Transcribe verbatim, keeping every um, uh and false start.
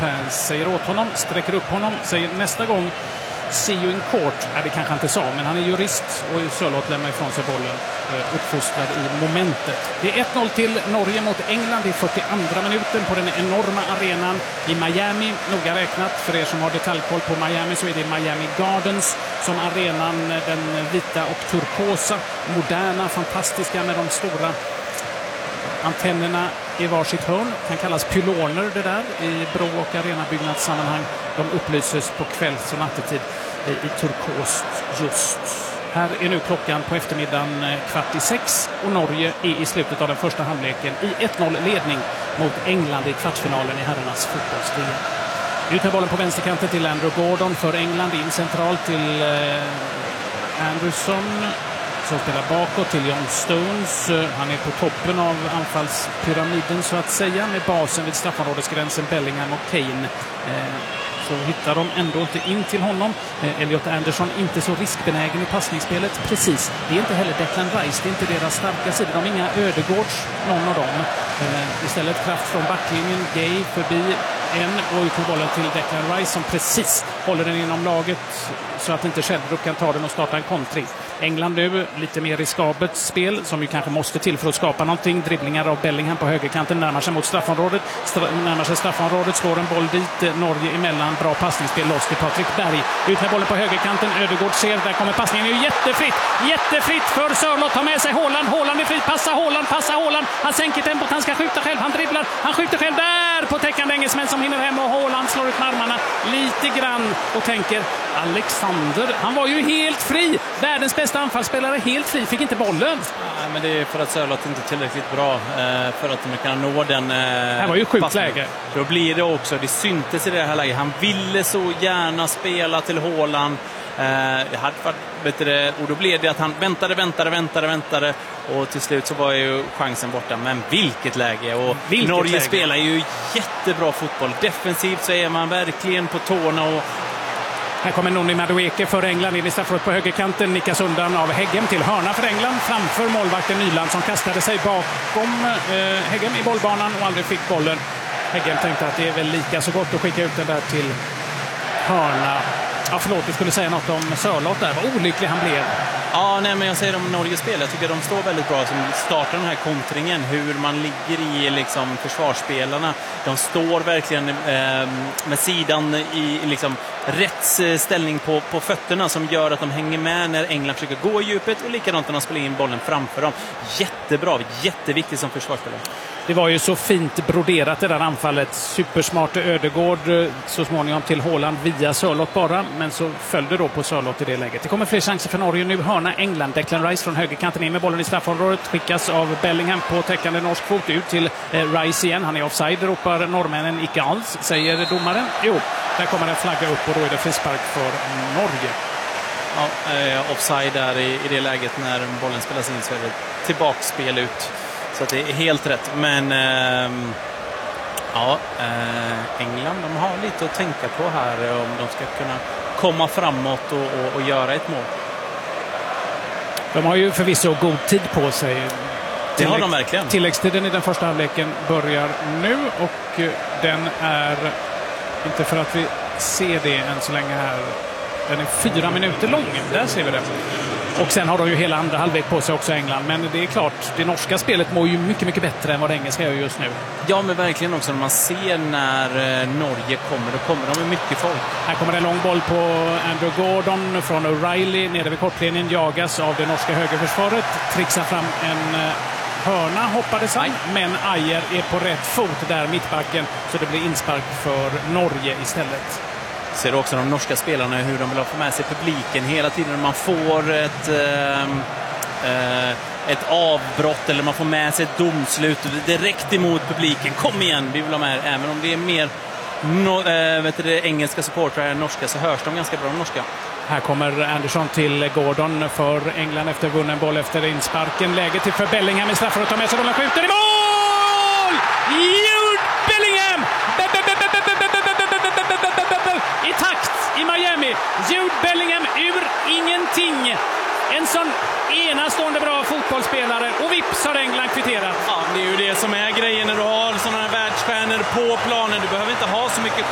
Lopez säger åt honom, sträcker upp honom, säger nästa gång see you in court. Ja, det kanske inte sa, men han är jurist och Sörloth lämnar ifrån sig bollen, uppfostrad i momentet. Det är ett noll till Norge mot England i fyrtioandra minuten på den enorma arenan i Miami. Noga räknat, för er som har detaljkoll på Miami, så är det Miami Gardens som arenan, den vita och turkosa, moderna, fantastiska med de stora antennerna i varsitt hörn. Kan kallas pyloner det där i bro- och arenabyggnadssammanhang. De upplyses på kvälls- och nattetid i turkost just. Här är nu klockan på eftermiddagen kvart i sex och Norge är i slutet av den första halvleken i ett noll ledning mot England i kvartsfinalen i herrarnas fotbolls-V M. Ut med bollen på vänsterkanten till Andrew Gordon för England, in centralt till eh, Anderson som spelar bakåt till John Stones. Han är på toppen av anfallspyramiden så att säga, med basen vid straffområdesgränsen Bellingham och Kane. Eh, så hittar de ändå inte in till honom. Eh, Elliot Anderson inte så riskbenägen i passningsspelet. Precis, det är inte heller Declan Rice, det är inte deras starka sidor. De är inga Ödegårds, någon av dem. Eh, istället kraft från backlinjen, Gay förbi en och ut på bollen till Declan Rice som precis håller den inom laget så att inte Sheldrup kan ta den och starta en kontring. England nu lite mer riskabelt spel som ju kanske måste till för att skapa någonting. Dribblingar av Bellingham på högerkanten, närmar sig mot straffområdet, Stra- närmar sig straffområdet, slår en boll dit, Norge emellan, bra passningsspel, loss till Patrik Berg. Ut med bollen på högerkanten, Ödegård ser, där kommer passningen, är ju jättefritt, jättefritt för Sörloth, tar med sig Haaland, Haaland är fritt, passa Haaland, passa Haaland, han sänker tempot, han ska skjuta själv, han dribblar, han skjuter själv där på täckande engelsmän som hinner hem och Haaland slår ut med armarna lite grann och tänker Alexander, han var ju helt fri, världens bästa anfallsspelare, helt fri, fick inte bollen. Nej, men det är för att Sörloth inte är tillräckligt bra eh, för att de kan nå den. Eh, det var ju sjukt läge. Då blir det också, det syntes i det här läget. Han ville så gärna spela till Haaland. Eh, det hade varit bättre, och då blev det att han väntade, väntade, väntade, väntade och till slut så var ju chansen borta. Men vilket läge, och vilket Norge läge. spelar ju jättebra fotboll. Defensivt så är man verkligen på tårna och här kommer Noni Madueke för England in i straffområdet på högerkanten, nickas undan av Heggem till hörna för England framför målvakten Nyland som kastade sig bakom eh, Heggem i bollbanan och aldrig fick bollen. Heggem tänkte att det är väl lika så gott att skicka ut den där till hörna. Ja, förlåt, du skulle säga något om Sörloth där. Vad olycklig han blev. Ja, nej, men jag säger om Norges spel. Jag tycker de står väldigt bra som startar den här kontringen. Hur man ligger i liksom, försvarsspelarna. De står verkligen eh, med sidan i liksom, rätt ställning på, på fötterna som gör att de hänger med när England försöker gå i djupet och likadant när de spelar in bollen framför dem. Jättebra, jätteviktigt som försvarsspelare. Det var ju så fint broderat det där anfallet. Supersmart Ödegård så småningom till Haaland via Sörloth bara, men så följde då på Sörloth i det läget. Det kommer fler chanser för Norge nu. Hörna England, Declan Rice från högerkanten in med bollen i straffområdet, skickas av Bellingham på täckande norsk fot ut till eh, Rice igen. Han är offside, ropar norrmännen, icke alls, säger domaren. Jo, där kommer en flagga upp och då är det frispark för Norge. Ja, eh, offside där i, i det läget när bollen spelas in så är det tillbakspel ut. Så att det är helt rätt. Men eh, ja, eh, England, de har lite att tänka på här om de ska kunna komma framåt och, och, och göra ett mål. De har ju förvisso god tid på sig. Det har de verkligen. Tilläggstiden i den första halvleken börjar nu och den är, inte för att vi ser det än så länge här, den är fyra minuter lång. Där ser vi det. Och sen har de ju hela andra halvlek på sig också, England. Men det är klart, det norska spelet mår ju mycket, mycket bättre än vad det engelska gör just nu. Ja, men verkligen också när man ser när Norge kommer, då kommer de med mycket folk. Här kommer en lång boll på Andrew Gordon från O'Reilly. Nere vid kortlinjen jagas av det norska högerförsvaret. Trixar fram en hörna, hoppades han. Men Ajer är på rätt fot där, mittbacken. Så det blir inspark för Norge istället. Ser också de norska spelarna hur de vill ha få med sig publiken hela tiden. Man får ett, eh, ett avbrott eller man får med sig ett domslut direkt emot publiken. Kom igen, vi vill ha med. Även om det är mer no, äh, vet du, engelska supportrar än norska så hörs de ganska bra de norska. Här kommer Anderson till Gordon för England efter vunnen boll efter insparken. Läge till för Bellingham i straffområdet, tar med sig bollen, skjuter i mål! Jude Bellingham! I takt i Miami. Jude Bellingham ur ingenting. En sån enastående bra fotbollsspelare och vips har England kvitterat. Ja, det är ju det som är grejen när du har sådana här världsstjärnor på planen. Du behöver inte ha så mycket